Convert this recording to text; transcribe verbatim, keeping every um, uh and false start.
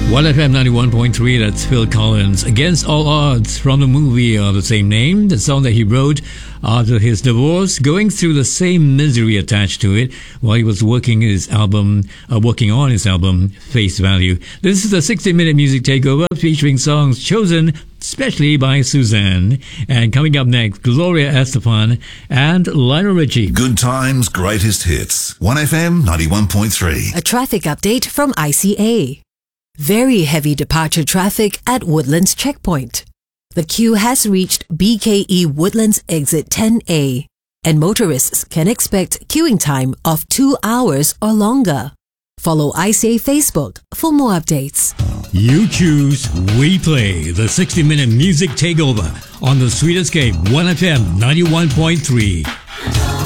one F M ninety-one point three, that's Phil Collins. Against All Odds, from the movie of the same name, the song that he wrote after his divorce, going through the same misery attached to it while he was working his album, uh, working on his album, Face Value. This is a sixty minute music takeover featuring songs chosen especially by Suzanne. And coming up next, Gloria Estefan and Lionel Richie. Good times, greatest hits. one F M ninety-one point three. A traffic update from I C A. Very heavy departure traffic at Woodlands Checkpoint. The queue has reached B K E Woodlands Exit ten A, and motorists can expect queuing time of two hours or longer. Follow I C A Facebook for more updates. You choose, we play the sixty minute music takeover on the Sweet Escape one F M ninety-one point three.